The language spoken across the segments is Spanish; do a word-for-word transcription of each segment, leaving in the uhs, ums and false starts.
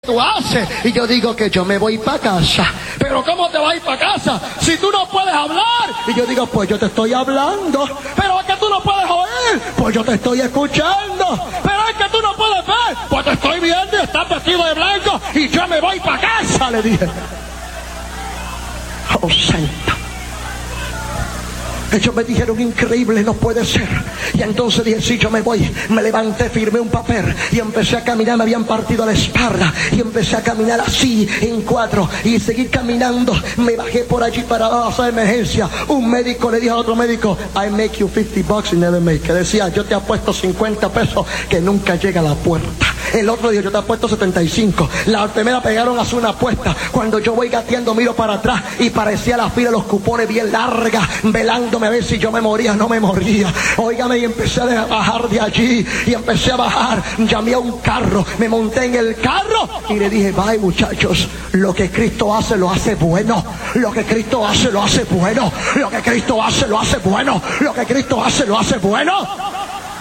tú haces, y yo digo que yo me voy para casa. Pero ¿cómo te vas a ir para casa si tú no puedes hablar? Y yo digo, pues yo te estoy hablando. Pero es que tú no puedes oír, pues yo te estoy escuchando. Pero es que tú no puedes ver, pues te estoy viendo y estás vestido de blanco y yo me voy para casa, le dije. Oh, santo. Ellos me dijeron, increíble, no puede ser. Y entonces dije, sí, yo me voy. Me levanté, firmé un papel y empecé a caminar. Me habían partido la espalda y empecé a caminar así en cuatro y seguir caminando. Me bajé por allí para la sala de emergencia. Un médico le dijo a otro médico, I make you fifty bucks and never make. Que decía, yo te apuesto cincuenta pesos que nunca llega a la puerta. El otro dijo, yo te apuesto setenta y cinco. La primera pegaron a hacer una apuesta. Cuando yo voy gateando, miro para atrás y parecía la fila de los cupones bien larga, velándome a ver si yo me moría. No me moría. Óigame, y empecé a bajar de allí y empecé a bajar. Llamé a un carro, me monté en el carro y le dije, bye muchachos, lo que Cristo hace lo hace bueno. Lo que Cristo hace lo hace bueno. Lo que Cristo hace lo hace bueno. Lo que Cristo hace lo hace bueno.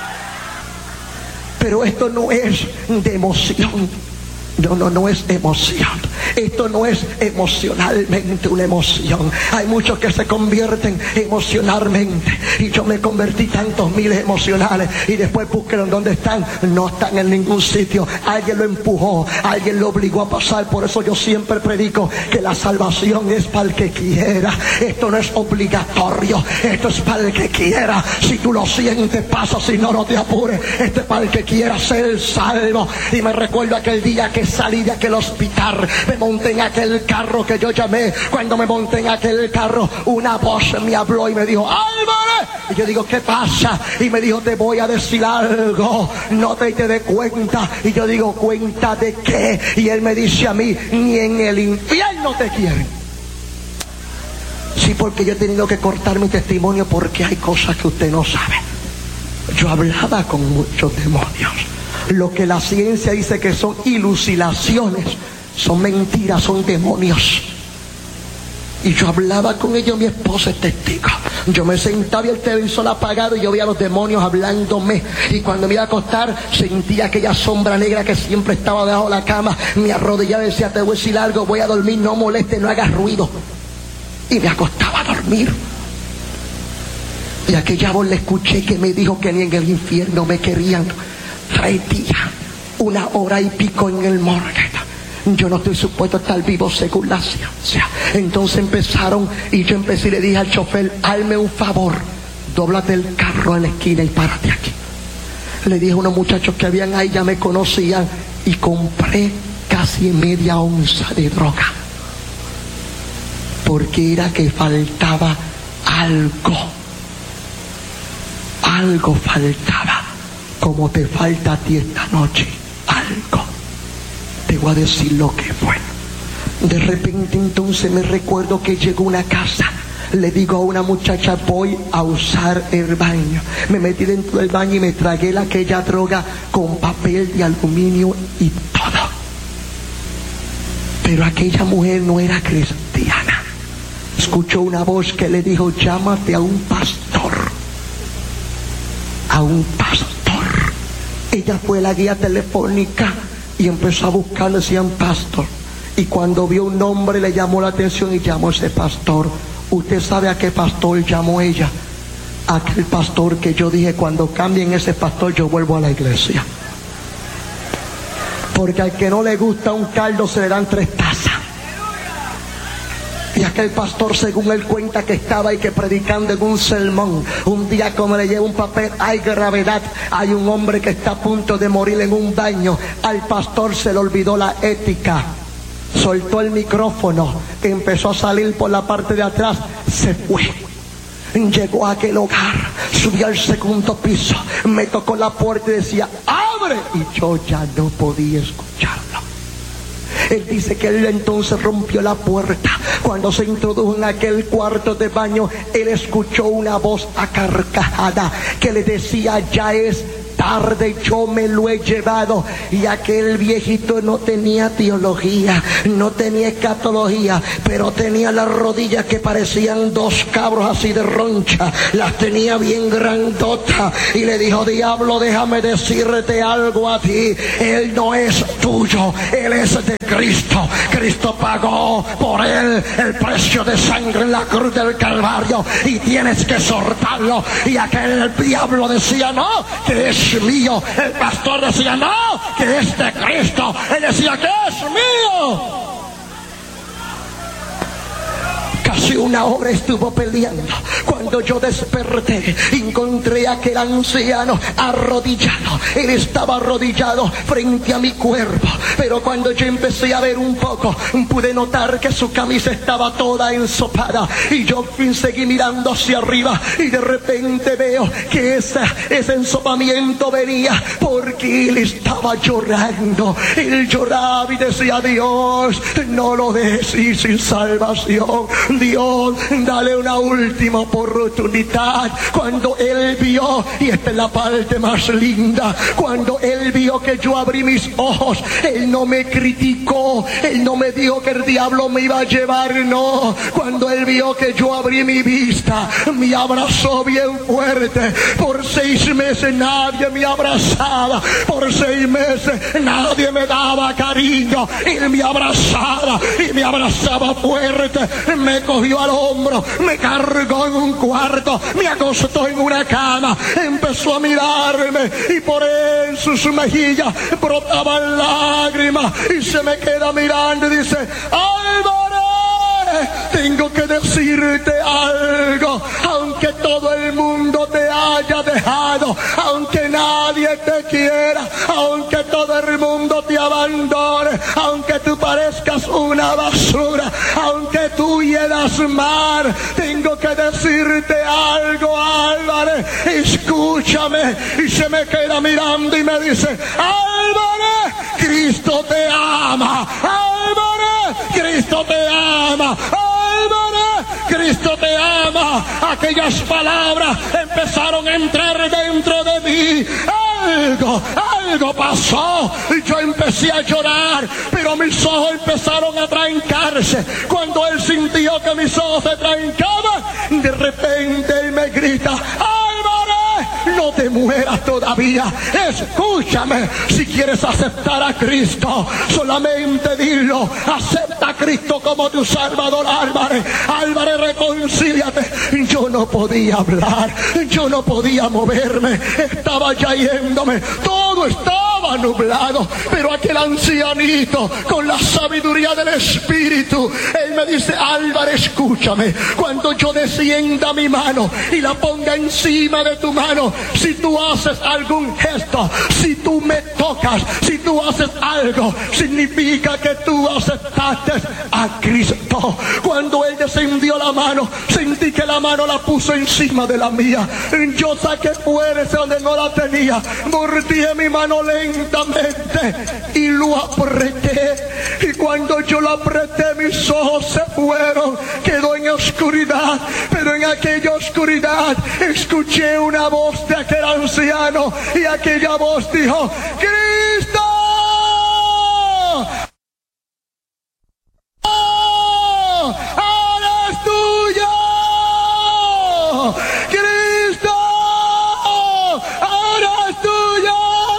Pero esto no es de emoción. No, no, no es emoción. Esto no es emocionalmente una emoción. Hay muchos que se convierten emocionalmente. Y yo me convertí tantos miles emocionales. Y después búsquenlo dónde están. No están en ningún sitio. Alguien lo empujó. Alguien lo obligó a pasar. Por eso yo siempre predico que la salvación es para el que quiera. Esto no es obligatorio. Esto es para el que quiera. Si tú lo sientes, pasa. Si no, no te apures. Esto es para el que quiera ser salvo. Y me recuerdo aquel día que salí de aquel hospital, me monté en aquel carro que yo llamé. Cuando me monté en aquel carro, una voz me habló y me dijo, Álvarez. Y yo digo, ¿qué pasa? Y me dijo, te voy a decir algo, no te, te des cuenta. Y yo digo, ¿cuenta de qué? Y él me dice a mí, ni en el infierno te quieren. Sí, porque yo he tenido que cortar mi testimonio porque hay cosas que usted no sabe. Yo hablaba con muchos demonios. Lo que la ciencia dice que son ilucinaciones, son mentiras, son demonios. Y yo hablaba con ellos, mi esposa es testigo. Yo me sentaba y el televisor apagado y yo veía a los demonios hablándome. Y cuando me iba a acostar, sentía aquella sombra negra que siempre estaba debajo de la cama. Me arrodillaba y decía, te voy a decir algo, voy a dormir, no moleste, no hagas ruido. Y me acostaba a dormir. Y aquella voz la escuché que me dijo que ni en el infierno me querían. Tres días, una hora y pico en el morgue. Yo no estoy supuesto a estar vivo según la ciencia. Entonces empezaron y yo empecé y le dije al chofer, hazme un favor, dóblate el carro en la esquina y párate aquí. Le dije a unos muchachos que habían ahí, ya me conocían, y compré casi media onza de droga. Porque era que faltaba algo. Algo faltaba. Como te falta a ti esta noche algo. Te voy a decir lo que fue. De repente entonces me recuerdo que llegó a una casa. Le digo a una muchacha, voy a usar el baño. Me metí dentro del baño y me tragué la, aquella droga con papel de aluminio y todo. Pero aquella mujer no era cristiana. Escuchó una voz que le dijo, llámate a un pastor. A un pastor. Ella fue a la guía telefónica y empezó a buscar, decían pastor. Y cuando vio un nombre le llamó la atención y llamó a ese pastor. ¿Usted sabe a qué pastor llamó ella? A aquel pastor que yo dije, cuando cambien ese pastor yo vuelvo a la iglesia. Porque al que no le gusta un caldo se le dan tres tazas. Y aquel pastor, según él cuenta, que estaba ahí que predicando en un sermón. Un día, como le lleva un papel, hay gravedad. Hay un hombre que está a punto de morir en un baño. Al pastor se le olvidó la ética. Soltó el micrófono, empezó a salir por la parte de atrás, se fue. Llegó a aquel hogar, subió al segundo piso, me tocó la puerta y decía, ¡abre! Y yo ya no podía escucharlo. Él dice que él entonces rompió la puerta. Cuando se introdujo en aquel cuarto de baño, él escuchó una voz acarcajada que le decía, ya es tarde yo me lo he llevado. Y aquel viejito no tenía teología, no tenía escatología, pero tenía las rodillas que parecían dos cabros así de roncha, las tenía bien grandotas, y le dijo: diablo, déjame decirte algo a ti, él no es tuyo, él es de Cristo. Cristo pagó por él el precio de sangre en la cruz del Calvario, y tienes que soltarlo. Y aquel diablo decía: no, que es mío. El pastor decía: no, que es de Cristo. Él decía: que es mío. Casi una hora estuvo peleando. Cuando yo desperté, encontré a aquel anciano arrodillado. Él estaba arrodillado frente a mi cuerpo, pero cuando yo empecé a ver un poco, pude notar que su camisa estaba toda ensopada. Y yo seguí mirando hacia arriba, y de repente veo que esa, ese ensopamiento venía porque él estaba llorando. Él lloraba y decía: Dios, no lo dejes sin salvación. Dios, dale una última oportunidad. Cuando él vio, y esta es la parte más linda, cuando él vio que yo abrí mis ojos, él no me criticó, él no me dijo que el diablo me iba a llevar, no. Cuando él vio que yo abrí mi vista, me abrazó bien fuerte. Por seis meses nadie me abrazaba, por seis meses nadie me daba cariño. Él me abrazaba y me abrazaba fuerte, me cogió al hombro, me cargó en un cuarto, me acostó en una cama, empezó a mirarme, y por en sus mejillas brotaban lágrimas, y se me queda mirando y dice: Álvarez, tengo que decirte algo. Aunque todo el mundo te haya dejado, aunque nadie te quiera, aunque todo el mundo te abandone, aunque tú parezcas una basura, aunque tú hieras mar, tengo que decirte algo, Álvarez, escúchame. Y se me queda mirando y me dice: Álvarez, Cristo te ama. Álvarez, Cristo te ama. Álvarez, Cristo te ama. Aquellas palabras empezaron a entrar dentro de mí. Algo, algo pasó. Yo empecé a llorar, pero mis ojos empezaron a trancarse. Cuando él sintió que mis ojos se trancaban, de repente él me grita: Álvarez, no te mueras todavía. Escúchame, si quieres aceptar a Cristo, solamente dilo: acepta a Cristo como tu Salvador. Álvarez, Álvarez, reconcíliate. Yo no podía hablar, yo no podía moverme, estaba ya yéndome, todo estaba nublado. Pero aquel ancianito, con la sabiduría del Espíritu, él me dice: Álvarez, escúchame, cuando yo descienda mi mano y la ponga encima de tu mano, si tú haces algún gesto, si tú me tocas, si tú haces algo, significa que tú aceptaste a Cristo. Cuando él descendió la mano, sentí que la mano la puso encima de la mía. Yo saqué fuera donde no la tenía, mordí mi mano lentamente y lo apreté. Y cuando yo lo apreté, mis ojos se fueron, quedó en oscuridad. Pero en aquella oscuridad escuché una voz de aquel anciano, y aquella voz dijo: ¡Cristo! ¡Ahora es tuyo! ¡Cristo! ¡Ahora es tuyo!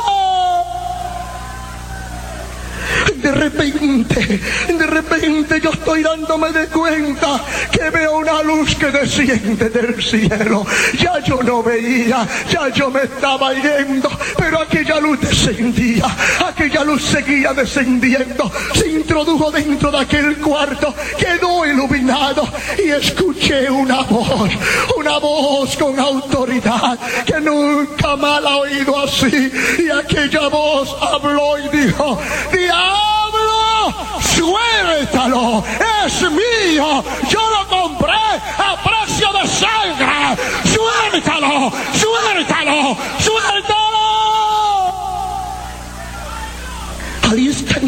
De repente, de repente yo estoy dándome de cuenta que veo una luz que desciende del cielo. Ya yo no veía, ya yo me estaba yendo, pero aquella luz descendía, aquella luz seguía descendiendo, se introdujo dentro de aquel cuarto, quedó iluminado, y escuché una voz, una voz con autoridad que nunca me la he oído así. Y aquella voz habló y dijo: ¡Diablo, suéltalo! ¡Es mío! ¡Yo lo compré a precio de sangre! ¡Suéltalo! ¡Suéltalo! ¡Suéltalo! Al instante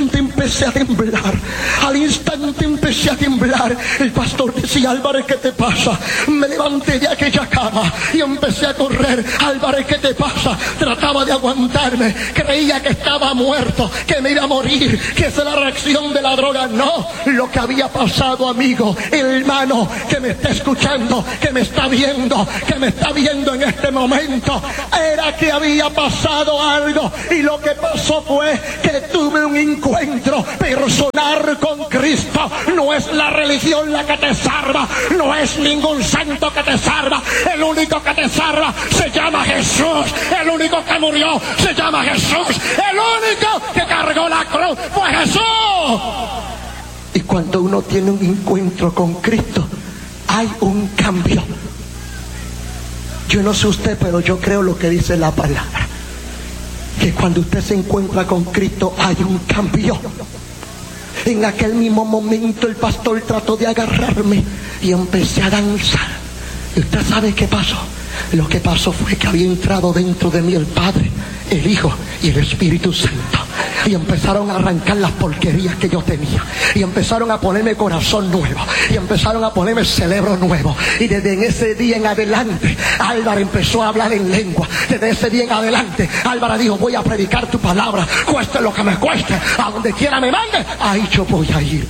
empecé a temblar. Al instante empecé a temblar. El pastor decía: Álvarez, ¿qué te pasa? Me levanté de aquella cama y empecé a correr. Álvarez, ¿qué te pasa? Trataba de aguantarme. Creía que estaba muerto, que me iba a morir, que esa es la reacción de la droga. No, lo que había pasado, amigo, hermano, que me está escuchando, que me está viendo, que me está viendo en este momento, era que había pasado algo. Y lo que pasó fue que tuve un encuentro personal con Cristo. No es la religión la que te salva, no es ningún santo que te salva. El único que te salva se llama Jesús. El único que murió se llama Jesús. El único que cargó la cruz fue Jesús. Y cuando uno tiene un encuentro con Cristo, hay un cambio. Yo no sé usted, pero yo creo lo que dice la palabra, que cuando usted se encuentra con Cristo hay un cambio. En aquel mismo momento el pastor trató de agarrarme y empecé a danzar. ¿Y usted sabe qué pasó? Lo que pasó fue que había entrado dentro de mí el Padre, el Hijo y el Espíritu Santo. Y empezaron a arrancar las porquerías que yo tenía. Y empezaron a ponerme corazón nuevo. Y empezaron a ponerme cerebro nuevo. Y desde ese día en adelante, Álvaro empezó a hablar en lengua. Desde ese día en adelante, Álvaro dijo: voy a predicar tu palabra, cueste lo que me cueste, a donde quiera me mande, ahí yo voy a ir.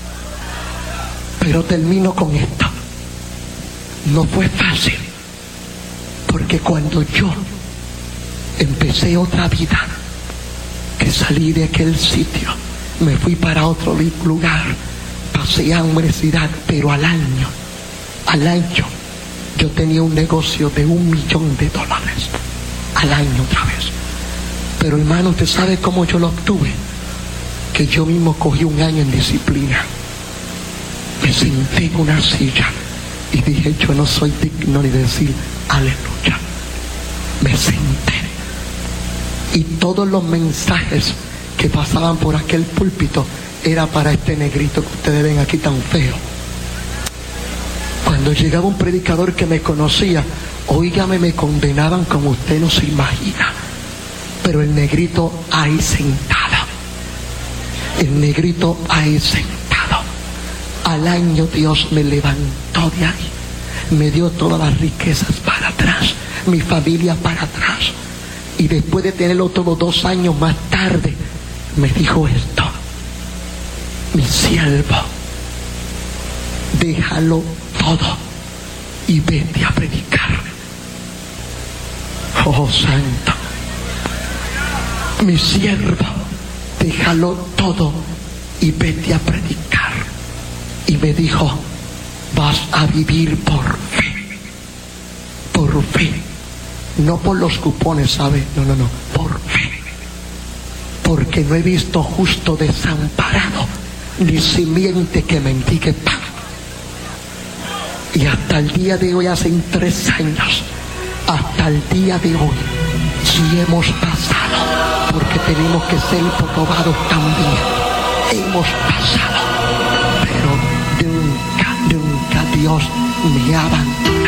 Pero termino con esto. No fue fácil, porque cuando yo empecé otra vida, que salí de aquel sitio, me fui para otro lugar, pasé hambre, necesidad, pero al año, al año, yo tenía un negocio de un millón de dólares, al año otra vez. Pero hermano, ¿usted sabe cómo yo lo obtuve? Que yo mismo cogí un año en disciplina, me senté en una silla y dije: yo no soy digno ni de decir aleluya. Me senté. Y todos los mensajes que pasaban por aquel púlpito era para este negrito que ustedes ven aquí tan feo. Cuando llegaba un predicador que me conocía, óigame, me condenaban como usted no se imagina. Pero el negrito ahí sentado, el negrito ahí sentado. Al año Dios me levantó de ahí, me dio todas las riquezas para atrás, mi familia para atrás. Y después de tenerlo todos dos años más tarde, me dijo esto: mi siervo, déjalo todo y vete a predicar. Oh santo, mi siervo, déjalo todo y vete a predicar. Y me dijo: vas a vivir por fe, por fe. No por los cupones, ¿sabe? No, no, no, por fe. Porque no he visto justo desamparado, ni simiente que mendigue pan. Y hasta el día de hoy, hace tres años, hasta el día de hoy, sí hemos pasado, porque tenemos que ser probados también. Hemos pasado, pero nunca, nunca Dios me ha abandonado.